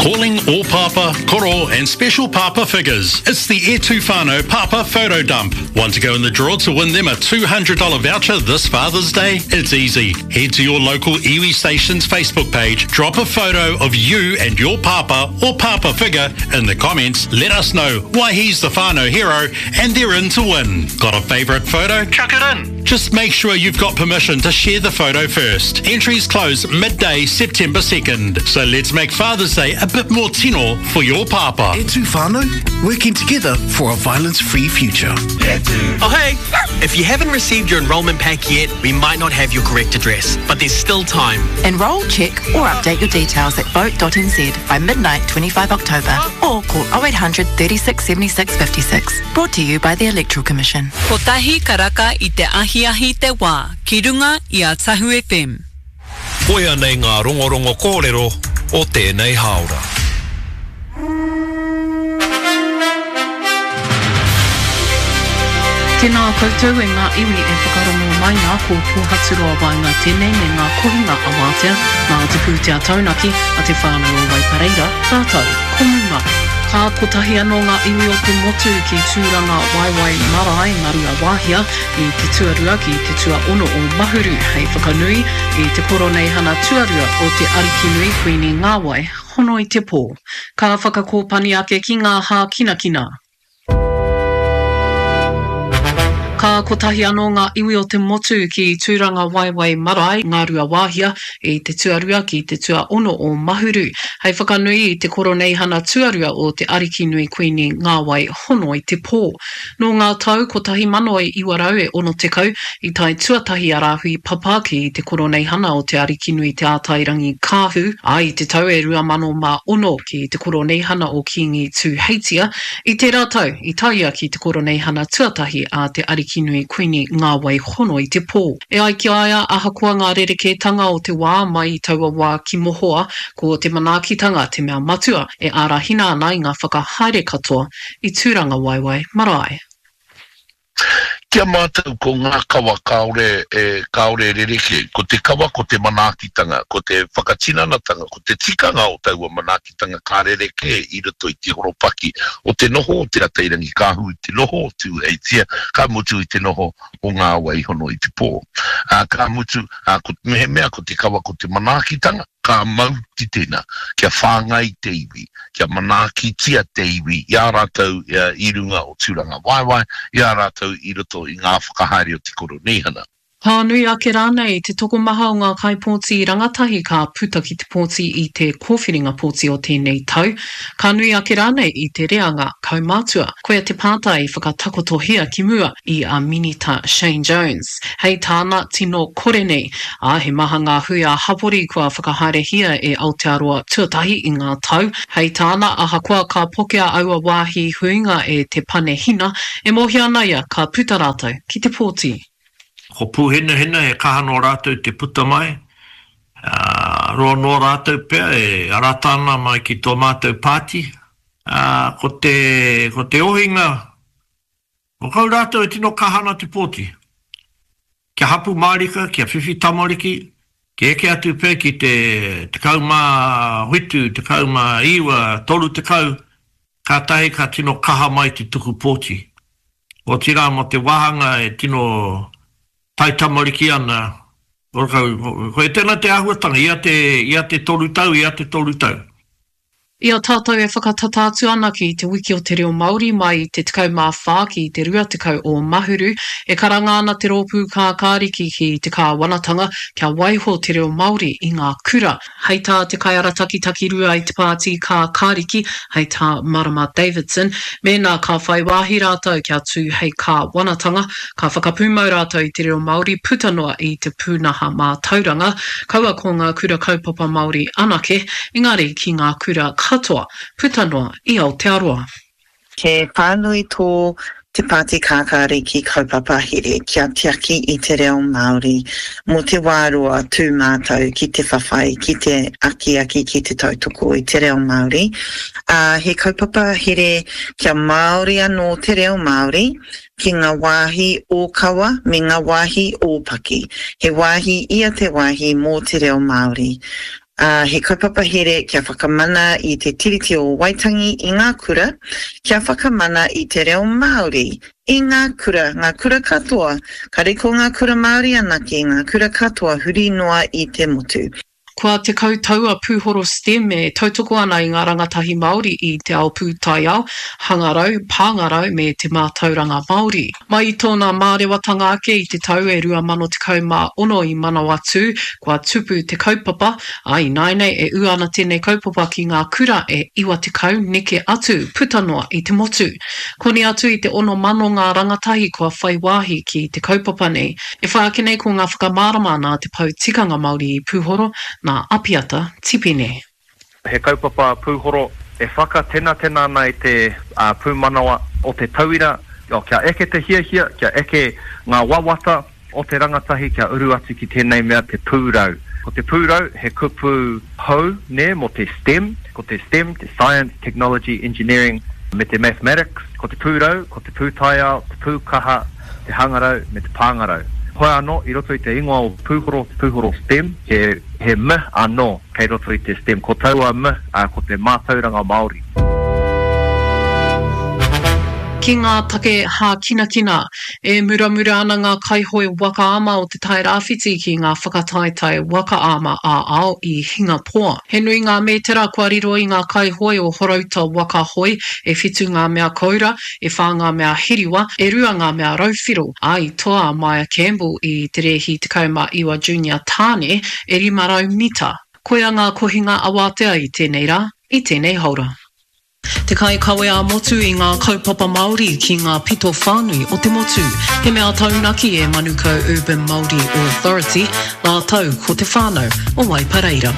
Calling all Papa, Koro and special Papa figures. It's the E Tufano Papa Photo Dump. Want to go in the draw to win them a $200 voucher this Father's Day? It's easy. Head to your local iwi station's Facebook page, drop a photo of you and your Papa or Papa figure in the comments. Let us know why he's the whānau hero and they're in to win. Got a favourite photo? Chuck it in. Just make sure you've got permission to share the photo first. Entries close midday September 2nd. So let's make Father's Day a bit more tino for your Papa. E Tufano, working together for a violence-free future. Oh hey, if you haven't received your enrolment pack yet, we might not have your correct address, but there's still time. Enrol, check or update your details at vote.nz by midnight 25 October or call 0800 36 76 56. Brought to you by the Electoral Commission. Ko tahi karaka I te ahi te wā, ki runga I a Tahu FM. Koia nei ngā rongorongo kōrero o tēnei haora. Tēnā koutou e ngā iwi e whakarongo mai ngā ko pōhaturoa wai ngā tēnei me ngā kohinga a Wātea, ngā te pūtea taunaki a te whānau o Waipareira, tātou, komunga. Ka kotahi anō ngā iwi o te motu ki tūranga Waiwai Marae Marua Wāhia I te tuarua ki te tua ono o Mahuru hei whakanui I te koro nei hana tuarua o te Arikinui Queenie Ngāwai, hono I te pō. Ka whakakōpani ake ki ngā hā kinakina. Ka kotahi anō ngā iwi o te motu ki tūranga Waiwai Marae, Ngārua Wāhia, I te tuarua ki te tua ono o Mahuru. Hei whakanui I te koro nei hana tuarua o te Arikinui Queenie Ngāwai, hono I te pō. No ngā tau, kotahi mano I iwarau e ono tekau, I tai tuatahi arahui papa ki te koro nei hana o te Arikinui te ātairangi kāhu, ai te tau e rua mano mā ono ki te koro nei hana o Kingi tū Heitia, I te rātau, I taia ki te koro nei hana tuatahi a te Arikinui Queenie Ngāwai hono I te pō. E ai ki aia ahakoa ngā rerekētanga o te wā mai I taua wā ki mohoa, ko te manaakitanga te mea matua e ārahina ana I ngā whakahaere katoa I tūranga Waiwai Marae. Kia mātou ko ngā kawa kaore kaore rereke, ko te kawa, ko te manaakitanga, ko te whakatinanatanga, ko te tikanga o taua manaakitanga ka rereke I roto I te horopaki, o te noho o te atairangi kāhu, I te noho o tū Heitia, ka mutu I te noho o ngā wai hono I te pō. Ka mutu, ko mea ko te kawa, ko te manaakitanga, ka mauti tēnā, kia whāngai te iwi, kia manakitia te iwi, ia rātou I runga o tūranga Waiwai, ia rātou I roto I ngā whakahaere o te koro nehana. Ka nui ake rānei, te toko maha o ngā kaipōti rangatahi ka puta ki te pōti I te kōwhiringa pōti o tēnei tau. Ka nui ake rānei I te reanga kaumātua. Koia te pātai whakatakotohia ki mua I a minita Shane Jones. Hei tāna tino kore nei, he maha ngā hui a hapori kua whakahaerehia e Aotearoa tuatahi I ngā tau. Hei tāna ahakoa ka pokea aua wāhi huinga e te pane hina, e mohi ana ia ka puta rātou ki te pōti. Ko pūhena e kaha no rātou te puta mai. Roa no rātou pia e aratana mai ki tō mātou pāti. Ko te ohinga, ko kau rātou e tino kahana te pōti. Kia hapu mārika, kia whiwhi tamariki, kia eke atu pia ki te kaumā huitu, te kaumā iwa, toru te kau, ka tahi ka tino kaha mai te tuku pōti. Ko tira mo te wahanga e tino tai tamariki ana, ko e tēnā te ahuatanga, ia te toru tau, Ia tātou e whakatatatu ana ki te wiki o te reo Māori mai te tekau mā whā ki te rua tekau o Mahuru, e karanga ana te rōpū kā kāriki ki te kā wanatanga kia waiho te reo Māori I ngā kura. Hei tā te kaiarataki rua I te pāti kā kāriki, hei tā Marama Davidson, mēnā ka whai wāhi rātou kia tū hei kā wanatanga, ka whakapūmau rātou I te reo Māori putanoa I te pūnaha mā tauranga, kaua ko ngā kura kaupapa Māori anake, engari ki ngā kura katoa, putanoa I Aotearoa. Ke whānui tō te pāti kākāri ki kaupapa here, kia tiaki I te reo Māori, mo te wārua tū mātou ki te whawhai, ki te aki ki te tautoko I te reo Māori. He kaupapa here kia Māori anō te reo Māori, ki ngā wāhi o kawa me ngā wāhi o paki. He wāhi ia te wāhi mō te reo Māori. He kaupapa here kia whakamana I te tiriti o Waitangi I ngā kura, kia whakamana I te reo Māori. I ngā kura katoa, ka reko ngā kura Māori anake, ngā kura katoa huri noa I te motu. Kua te kautaua pūhoro STEM e tautoko ana I ngā rangatahi Māori I te ao pūtaiao, hangarau, pāngarau me te mātauranga Māori. Mai I tōna mārewatanga ake I te tau e 2016 I Manawatu, kua tupu te kaupapa, a I nainei e ua ana tēnei kaupapa ki ngā kura e 20 neke atu, putanoa I te motu. Koni atu I te 6 ngā rangatahi kua whai wāhi ki te kaupapa nei, e whaakenei ko ngā whakamārama nā te pau tikanga Māori I pūhoro, nā apiata tipene. He kaupapa pūhoro e whaka tēnā nei te pūmanawa o te tauira, kia eke te hia, kia eke ngā wawata o te rangatahi kia uru atu ki tēnei mea te pūrau. Ko te pūrau he kupu hou ne mo te STEM, ko te STEM, te Science, Technology, Engineering, me te Mathematics, ko te pūrau, ko te pūtaiao, te pūkaha, te hangarau, me te pāngarau. Hoi anō, I roto I te ingoa o pūhoro STEM, he me anō, kei roto I te STEM, ko taua me, ko te mātauranga Māori. Ki ngā take hā kina, e muramura ana ngā kaihoi waka ama o te tai rāwhiti ki ngā whakataitai waka ama a ao I hinga poa. He nui ngā metera kua riro I ngā kaihoi o horauta waka hoi, e whitu ngā mea koura, e whā ngā mea hiriwa, e rua ngā mea rauwhiro. Ai toa Maya Campbell I te rehi 19 junior tāne, e 500 mita. Koia ngā kohinga awatea I tēnei rā, I tēnei haura. Te kai kawe a motu I ngā kaupapa Māori ki ngā pito whānui o te motu. He mea taunaki e Manukau Urban Māori Authority, la tau ko te whānau o Waipareira.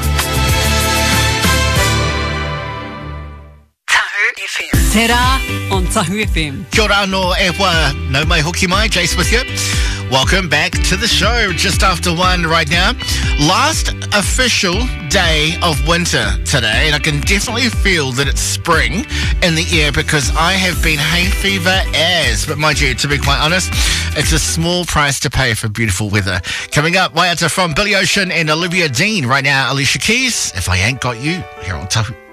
Te rā on Tahu FM. Kia ora anō e wā, nau mai hoki mai, Jace with you. Welcome back to the show, just after 1 right now. Last official day of winter today, and I can definitely feel that it's spring in the air because I have been hay fever as. But mind you, to be quite honest, it's a small price to pay for beautiful weather. Coming up, Waiata from Billy Ocean and Olivia Dean. Right now, Alicia Keys, If I Ain't Got You, here on Tahu.